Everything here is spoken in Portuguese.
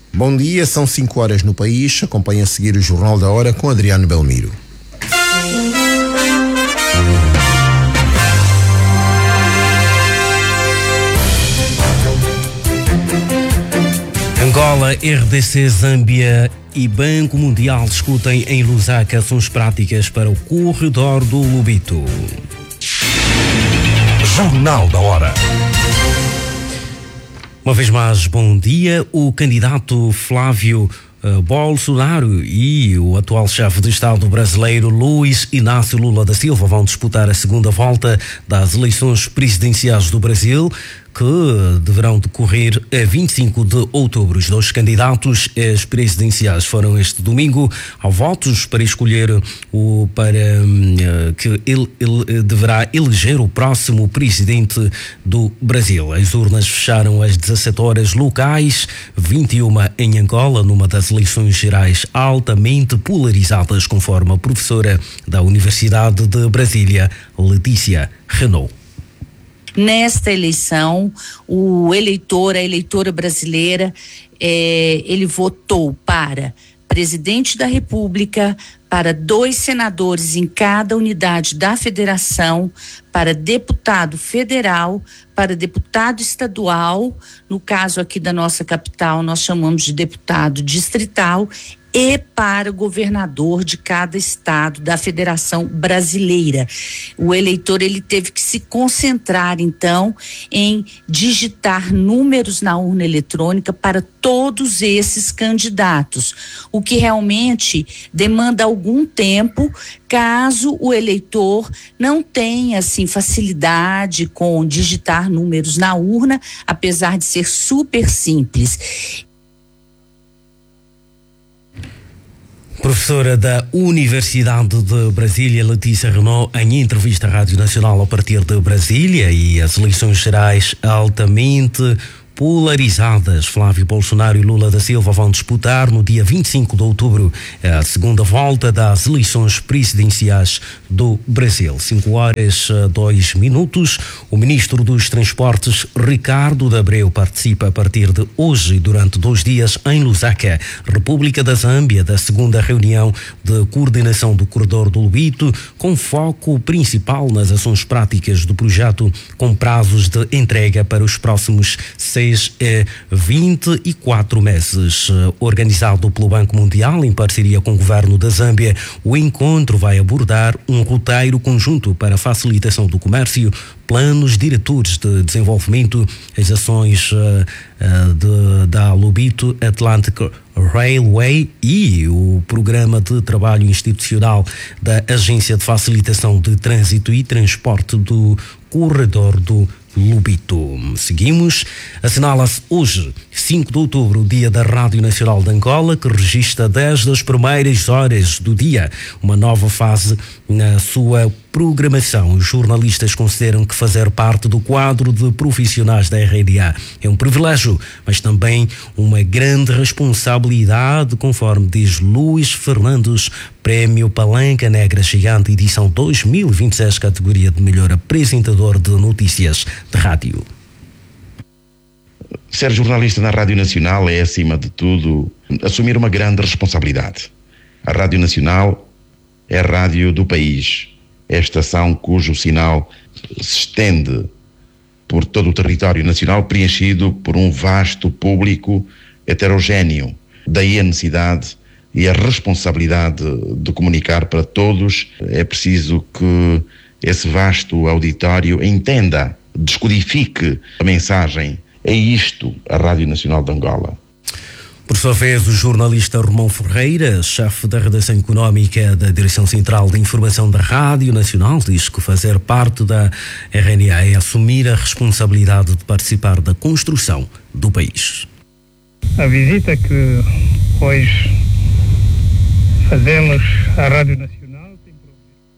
Bom dia, são 5 horas no país. Acompanhe a seguir o Jornal da Hora com Adriano Belmiro. Angola, RDC, Zâmbia e Banco Mundial discutem em Lusaka ações práticas para o corredor do Lubito. Jornal da Hora. Uma vez mais, bom dia. O candidato Flávio Bolsonaro e o atual chefe de Estado brasileiro Luiz Inácio Lula da Silva vão disputar a segunda volta das eleições presidenciais do Brasil, que deverão decorrer a 25 de outubro. Os dois candidatos às presidenciais foram este domingo ao votos para escolher que ele deverá eleger o próximo presidente do Brasil. As urnas fecharam às 17 horas locais, 21 em Angola, numa das eleições gerais altamente polarizadas, conforme a professora da Universidade de Brasília, Letícia Renault. Nesta eleição, a eleitora brasileira, ele votou para presidente da República, para 2 senadores em cada unidade da federação, para deputado federal, para deputado estadual, no caso aqui da nossa capital nós chamamos de deputado distrital, e para governador de cada estado da Federação Brasileira. O eleitor, ele teve que se concentrar então em digitar números na urna eletrônica para todos esses candidatos, o que realmente demanda algum tempo, caso o eleitor não tenha assim facilidade com digitar números na urna, apesar de ser super simples. Professora da Universidade de Brasília, Letícia Renault, em entrevista à Rádio Nacional a partir de Brasília, e as eleições gerais altamente polarizadas. Flávio Bolsonaro e Lula da Silva vão disputar no dia 25 de outubro a segunda volta das eleições presidenciais do Brasil. 5 horas 2 minutos. O ministro dos Transportes, Ricardo de Abreu, participa a partir de hoje durante 2 dias em Lusaka, República da Zâmbia, da segunda reunião de coordenação do corredor do Lubito, com foco principal nas ações práticas do projeto, com prazos de entrega para os próximos 24 meses. Organizado pelo Banco Mundial em parceria com o governo da Zâmbia, o encontro vai abordar um roteiro conjunto para a facilitação do comércio, planos diretores de desenvolvimento, as ações da Lubito Atlantic Railway e o programa de trabalho institucional da Agência de Facilitação de Trânsito e Transporte do Corredor do Lubito. Seguimos. Assinala-se hoje, 5 de outubro, o dia da Rádio Nacional de Angola, que registra desde as primeiras horas do dia uma nova fase na sua programação. Os jornalistas consideram que fazer parte do quadro de profissionais da RDA é um privilégio, mas também uma grande responsabilidade, conforme diz Luís Fernandes, Prémio Palanca Negra Gigante, edição 2026, categoria de melhor apresentador de notícias de rádio. Ser jornalista na Rádio Nacional é, acima de tudo, assumir uma grande responsabilidade. A Rádio Nacional é a rádio do país. É a estação cujo sinal se estende por todo o território nacional, preenchido por um vasto público heterogéneo. Daí a necessidade e a responsabilidade de comunicar para todos. É preciso que esse vasto auditório entenda, descodifique a mensagem. É isto a Rádio Nacional de Angola. Por sua vez, o jornalista Romão Ferreira, chefe da redação económica da Direção Central de Informação da Rádio Nacional, diz que fazer parte da RNA é assumir a responsabilidade de participar da construção do país. A visita que hoje fazemos à Rádio Nacional